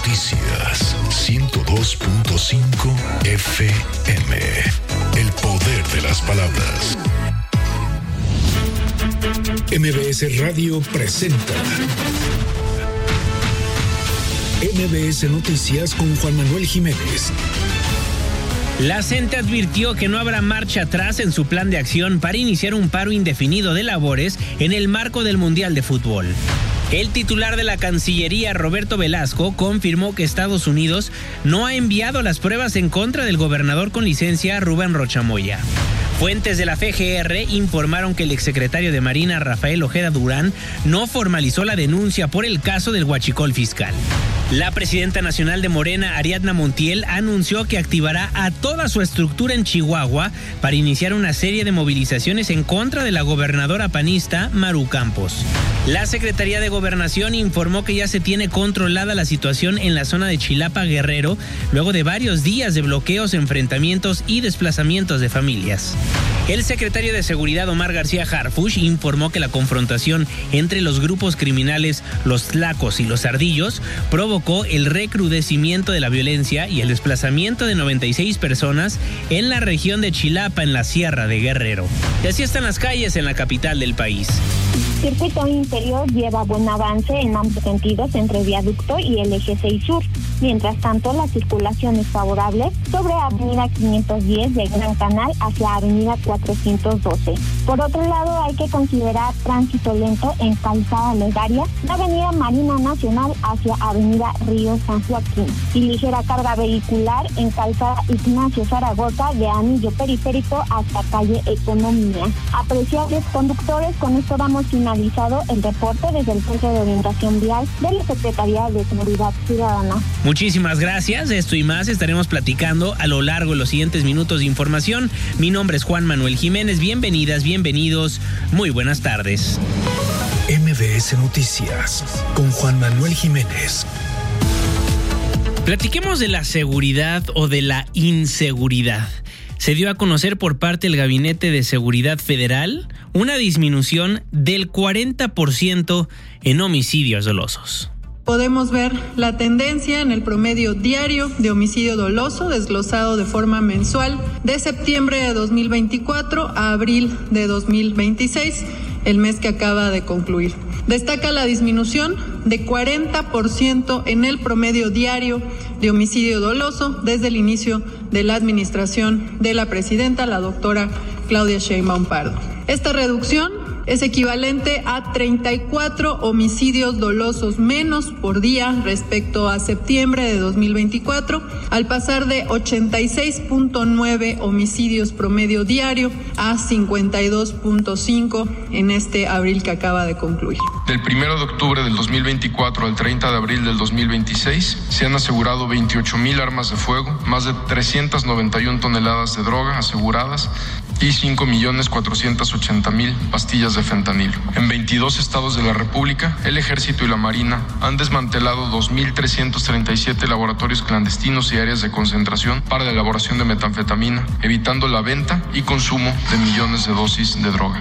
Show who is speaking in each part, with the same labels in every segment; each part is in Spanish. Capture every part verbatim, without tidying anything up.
Speaker 1: Noticias ciento dos punto cinco F M. El poder de las palabras. M B S Radio presenta M B S Noticias con Juan Manuel Jiménez.
Speaker 2: La CENTE advirtió que no habrá marcha atrás en su plan de acción para iniciar un paro indefinido de labores en el marco del Mundial de Fútbol. El titular de la Cancillería, Roberto Velasco, confirmó que Estados Unidos no ha enviado las pruebas en contra del gobernador con licencia, Rubén Rocha Moya. Fuentes de la F G R informaron que el exsecretario de Marina, Rafael Ojeda Durán, no formalizó la denuncia por el caso del huachicol fiscal. La presidenta nacional de Morena, Ariadna Montiel, anunció que activará a toda su estructura en Chihuahua para iniciar una serie de movilizaciones en contra de la gobernadora panista, Maru Campos. La Secretaría de Gobernación informó que ya se tiene controlada la situación en la zona de Chilapa, Guerrero, luego de varios días de bloqueos, enfrentamientos y desplazamientos de familias. El secretario de Seguridad, Omar García Harfuch, informó que la confrontación entre los grupos criminales Los Tlacos y Los Ardillos provocó el recrudecimiento de la violencia y el desplazamiento de noventa y seis personas en la región de Chilapa, en la Sierra de Guerrero. Y así están las calles en la capital del país.
Speaker 3: Circuito Interior lleva buen avance en ambos sentidos entre Viaducto y el Eje seis Sur. Mientras tanto, la circulación es favorable sobre Avenida quinientos diez de Gran Canal hacia Avenida cuatrocientos doce. Por otro lado, hay que considerar tránsito lento en Calzada Legaria, la Avenida Marina Nacional hacia Avenida Río San Joaquín, y ligera carga vehicular en Calzada Ignacio Zaragoza de Anillo Periférico hasta Calle Economía. Apreciables conductores, con esto damos finalizado el reporte desde el Centro de Orientación Vial de la Secretaría de Seguridad Ciudadana.
Speaker 2: Muchísimas gracias. Esto y más estaremos platicando a lo largo de los siguientes minutos de información. Mi nombre es Juan Manuel Jiménez. Bienvenidas, bienvenidos. Muy buenas tardes.
Speaker 1: M B S Noticias con Juan Manuel Jiménez.
Speaker 2: Platiquemos de la seguridad o de la inseguridad. Se dio a conocer por parte del Gabinete de Seguridad Federal una disminución del cuarenta por ciento en homicidios dolosos.
Speaker 4: Podemos ver la tendencia en el promedio diario de homicidio doloso desglosado de forma mensual de septiembre de dos mil veinticuatro a abril de dos mil veintiséis, el mes que acaba de concluir. Destaca la disminución de cuarenta por ciento en el promedio diario de homicidio doloso desde el inicio de la administración de la presidenta, la doctora Claudia Sheinbaum Pardo. Esta reducción es equivalente a treinta y cuatro homicidios dolosos menos por día respecto a septiembre de dos mil veinticuatro, al pasar de ochenta y seis punto nueve homicidios promedio diario a cincuenta y dos punto cinco en este abril que acaba de concluir.
Speaker 5: Del primero de octubre del dos mil veinticuatro al treinta de abril del dos mil veintiséis se han asegurado veintiocho mil armas de fuego, más de trescientas noventa y una toneladas de droga aseguradas y cinco millones cuatrocientas ochenta mil pastillas de fentanilo. En veintidós estados de la República, el Ejército y la Marina han desmantelado dos mil trescientos treinta y siete laboratorios clandestinos y áreas de concentración para la elaboración de metanfetamina, evitando la venta y consumo de millones de dosis de droga.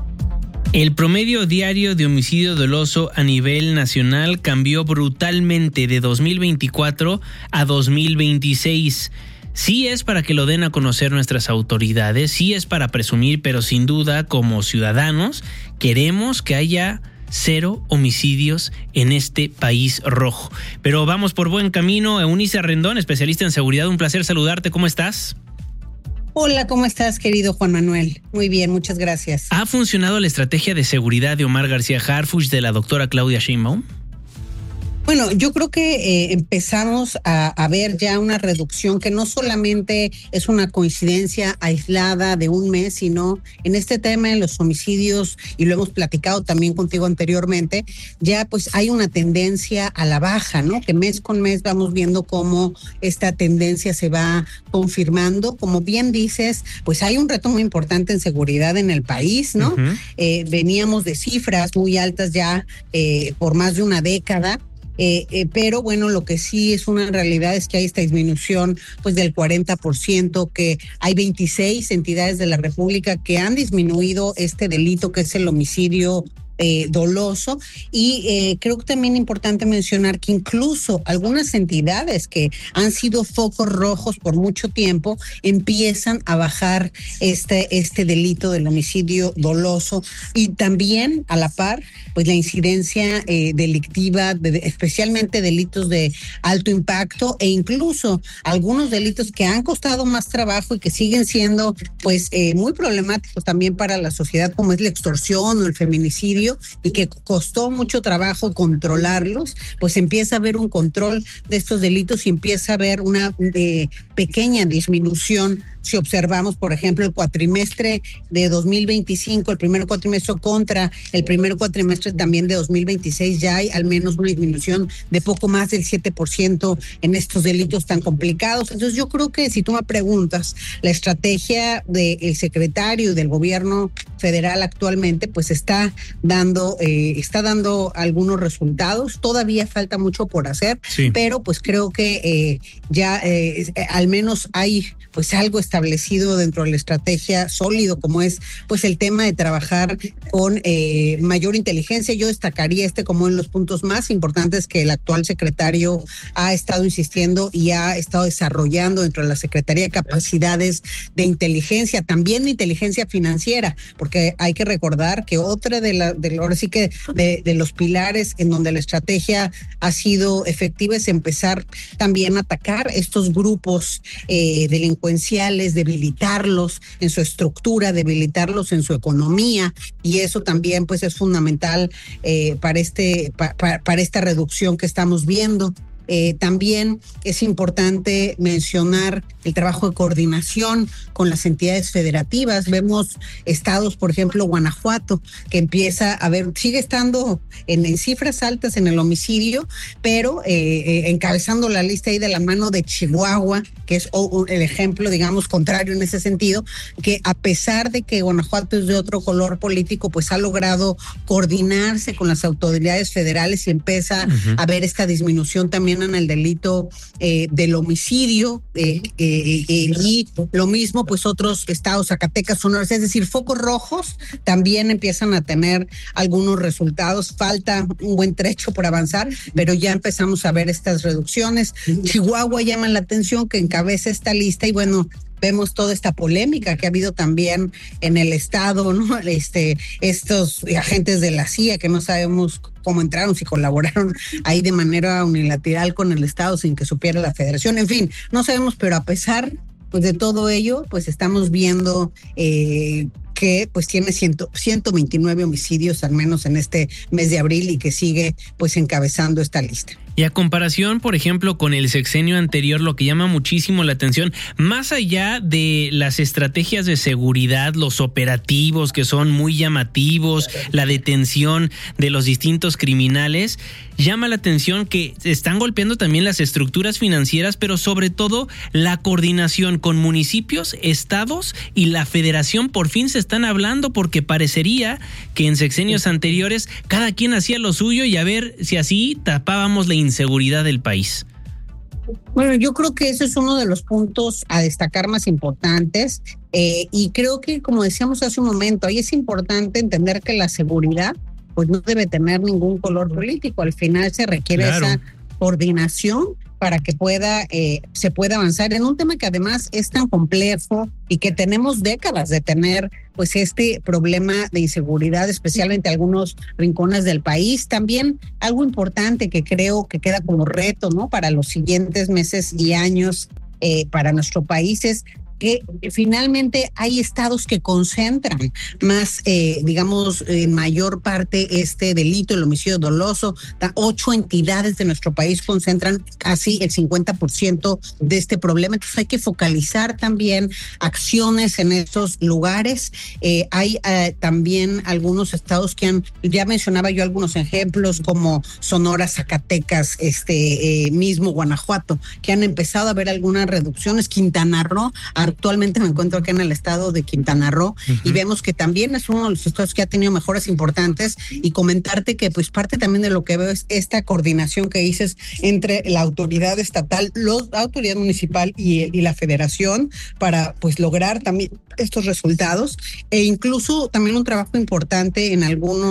Speaker 2: El promedio diario de homicidio doloso a nivel nacional cambió brutalmente de dos mil veinticuatro a dos mil veintiséis. Sí es para que lo den a conocer nuestras autoridades, sí es para presumir, pero sin duda como ciudadanos queremos que haya cero homicidios en este país rojo. Pero vamos por buen camino. Eunice Rendón, especialista en seguridad, un placer saludarte. ¿Cómo estás?
Speaker 6: Hola, ¿cómo estás, querido Juan Manuel? Muy bien, muchas gracias.
Speaker 2: ¿Ha funcionado la estrategia de seguridad de Omar García Harfuch de la doctora Claudia Sheinbaum?
Speaker 6: Bueno, yo creo que eh, empezamos a, a ver ya una reducción que no solamente es una coincidencia aislada de un mes, sino en este tema de los homicidios, y lo hemos platicado también contigo anteriormente, ya pues hay una tendencia a la baja, ¿no? Que mes con mes vamos viendo cómo esta tendencia se va confirmando. Como bien dices, pues hay un reto muy importante en seguridad en el país, ¿no? Uh-huh. Eh, veníamos de cifras muy altas ya eh, por más de una década. Eh, eh, pero bueno, lo que sí es una realidad es que hay esta disminución pues del cuarenta por ciento, que hay veintiséis entidades de la República que han disminuido este delito que es el homicidio eh, doloso. Y eh, creo que también es importante mencionar que incluso algunas entidades que han sido focos rojos por mucho tiempo empiezan a bajar este, este delito del homicidio doloso, y también a la par pues la incidencia eh, delictiva, de, especialmente delitos de alto impacto, e incluso algunos delitos que han costado más trabajo y que siguen siendo pues eh, muy problemáticos también para la sociedad, como es la extorsión o el feminicidio, y que costó mucho trabajo controlarlos. Pues empieza a haber un control de estos delitos y empieza a haber una eh, pequeña disminución. Si observamos, por ejemplo, el cuatrimestre de dos mil veinticinco, el primer cuatrimestre contra el primer cuatrimestre también de dos mil veintiséis, ya hay al menos una disminución de poco más del siete por ciento en estos delitos tan complicados. Entonces yo creo que si tú me preguntas, la estrategia del secretario y del gobierno federal actualmente pues está dando, eh, está dando algunos resultados. Todavía falta mucho por hacer, sí, pero pues creo que eh, ya eh, al menos hay pues algo establecido dentro de la estrategia sólido, como es pues el tema de trabajar con eh, mayor inteligencia. Yo destacaría este como en los puntos más importantes que el actual secretario ha estado insistiendo y ha estado desarrollando dentro de la Secretaría, capacidades de inteligencia, también de inteligencia financiera, porque hay que recordar que otra de la, de, ahora sí que de, de los pilares en donde la estrategia ha sido efectiva es empezar también a atacar estos grupos eh, delincuenciales, debilitarlos en su estructura, debilitarlos en su economía, y eso también pues es fundamental eh, para este pa, pa, para esta reducción que estamos viendo. Eh, también es importante mencionar el trabajo de coordinación con las entidades federativas. Vemos estados, por ejemplo, Guanajuato, que empieza a ver, sigue estando en, en cifras altas en el homicidio, pero eh, eh, encabezando la lista ahí de la mano de Chihuahua, que es o, o el ejemplo, digamos, contrario en ese sentido, que a pesar de que Guanajuato es de otro color político, pues ha logrado coordinarse con las autoridades federales y empieza uh-huh. a ver esta disminución también en el delito eh, del homicidio, eh, eh, eh, y lo mismo pues otros estados, Zacatecas, Sonora, es decir, focos rojos también empiezan a tener algunos resultados. Falta un buen trecho por avanzar, pero ya empezamos a ver estas reducciones. Chihuahua llama la atención, que encabeza esta lista, y bueno, vemos toda esta polémica que ha habido también en el estado, ¿no? Este, estos agentes de la C I A que no sabemos cómo entraron, si colaboraron ahí de manera unilateral con el estado sin que supiera la federación, en fin, no sabemos, pero a pesar pues de todo ello, pues estamos viendo eh, que pues tiene ciento veintinueve homicidios al menos en este mes de abril, y que sigue pues encabezando esta lista.
Speaker 2: Y a comparación, por ejemplo, con el sexenio anterior, lo que llama muchísimo la atención, más allá de las estrategias de seguridad, los operativos que son muy llamativos, la detención de los distintos criminales, llama la atención que están golpeando también las estructuras financieras, pero sobre todo la coordinación con municipios, estados y la federación. Por fin se están hablando, porque parecería que en sexenios anteriores cada quien hacía lo suyo y a ver si así tapábamos la inseguridad del país.
Speaker 6: Bueno, yo creo que ese es uno de los puntos a destacar más importantes, eh, y creo que, como decíamos hace un momento, ahí es importante entender que la seguridad pues no debe tener ningún color político. Al final se requiere claro. esa coordinación para que pueda eh, se pueda avanzar en un tema que además es tan complejo y que tenemos décadas de tener pues este problema de inseguridad, especialmente en algunos rincones del país. También algo importante que creo que queda como reto, ¿no?, para los siguientes meses y años eh, para nuestro país es que finalmente hay estados que concentran más, eh, digamos, en mayor parte este delito, el homicidio doloso. Ocho entidades de nuestro país concentran casi el cincuenta por ciento de este problema. Entonces hay que focalizar también acciones en estos lugares. Eh, hay eh, también algunos estados que han, ya mencionaba yo algunos ejemplos como Sonora, Zacatecas, este eh, mismo Guanajuato, que han empezado a ver algunas reducciones. Quintana Roo, actualmente me encuentro aquí en el estado de Quintana Roo, uh-huh. y vemos que también es uno de los estados que ha tenido mejoras importantes, y comentarte que pues parte también de lo que veo es esta coordinación que dices entre la autoridad estatal, los, la autoridad municipal y, y la federación para pues lograr también estos resultados, e incluso también un trabajo importante en algunos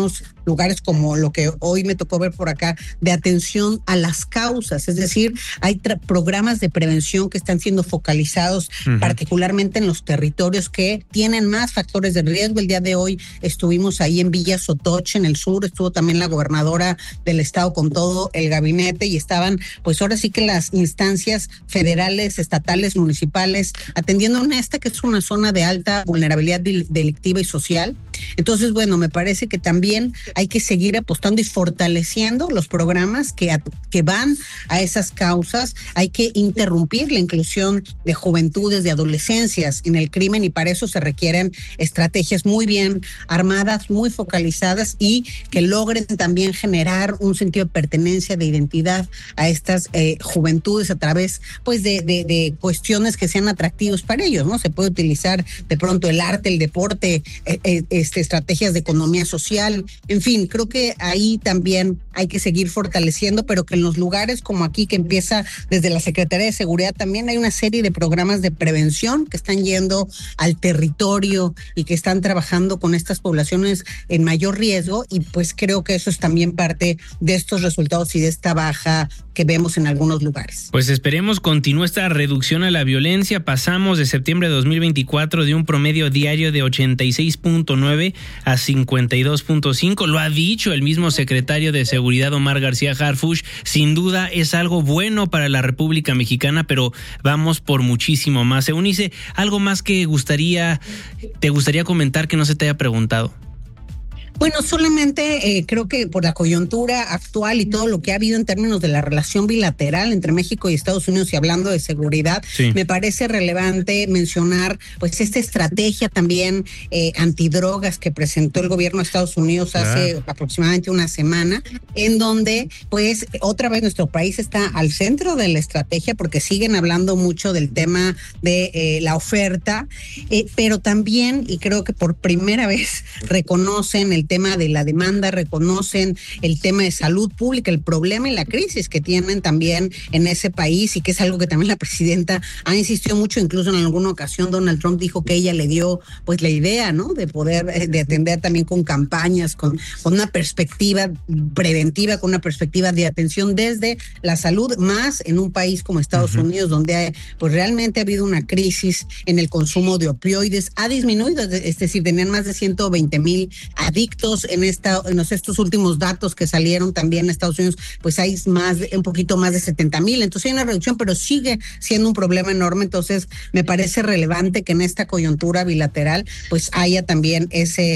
Speaker 6: lugares como lo que hoy me tocó ver por acá, de atención a las causas, es decir, hay tra- programas de prevención que están siendo focalizados uh-huh. particularmente en los territorios que tienen más factores de riesgo. El día de hoy estuvimos ahí en Villa Sotoche, en el sur, estuvo también la gobernadora del estado con todo el gabinete y estaban, pues ahora sí que las instancias federales, estatales, municipales, atendiendo a esta que es una zona de alta vulnerabilidad delictiva y social. Entonces, bueno, me parece que también hay que seguir apostando y fortaleciendo los programas que, a, que van a esas causas. Hay que interrumpir la inclusión de juventudes, de adolescencias en el crimen, y para eso se requieren estrategias muy bien armadas, muy focalizadas y que logren también generar un sentido de pertenencia, de identidad a estas eh, juventudes a través pues de, de, de cuestiones que sean atractivos para ellos, ¿no? Se puede utilizar de pronto el arte, el deporte, eh, eh, este, estrategias de economía social, en fin, creo que ahí también hay que seguir fortaleciendo, pero que en los lugares como aquí, que empieza desde la Secretaría de Seguridad, también hay una serie de programas de prevención que están yendo al territorio y que están trabajando con estas poblaciones en mayor riesgo, y pues creo que eso es también parte de estos resultados y de esta baja que vemos en algunos lugares.
Speaker 2: Pues esperemos continúe esta reducción a la violencia. Pasamos de septiembre de dos mil veinticuatro de un promedio diario de ochenta y seis punto nueve a cincuenta y dos punto cinco. Lo ha dicho el mismo secretario de Seguridad, Omar García Harfuch. Sin duda es algo bueno para la República Mexicana, pero vamos por muchísimo más. Eunice, ¿algo más que gustaría, te gustaría comentar que no se te haya preguntado?
Speaker 6: Bueno, solamente eh, creo que por la coyuntura actual y todo lo que ha habido en términos de la relación bilateral entre México y Estados Unidos, y hablando de seguridad, sí. me parece relevante mencionar pues esta estrategia también eh, antidrogas que presentó el gobierno de Estados Unidos hace ah. aproximadamente una semana, en donde pues otra vez nuestro país está al centro de la estrategia, porque siguen hablando mucho del tema de eh, la oferta, eh, pero también, y creo que por primera vez reconocen el tema de la demanda, reconocen el tema de salud pública, el problema y la crisis que tienen también en ese país, y que es algo que también la presidenta ha insistido mucho. Incluso en alguna ocasión Donald Trump dijo que ella le dio pues la idea, ¿no? De poder, de atender también con campañas, con, con una perspectiva preventiva, con una perspectiva de atención desde la salud, más en un país como Estados uh-huh. Unidos, donde hay, pues realmente ha habido una crisis en el consumo de opioides, ha disminuido, es decir, tenían más de ciento veinte mil adictos en esta, en estos últimos datos que salieron también en Estados Unidos, pues hay más, un poquito más de setenta mil, entonces hay una reducción, pero sigue siendo un problema enorme. Entonces me parece relevante que en esta coyuntura bilateral pues haya también ese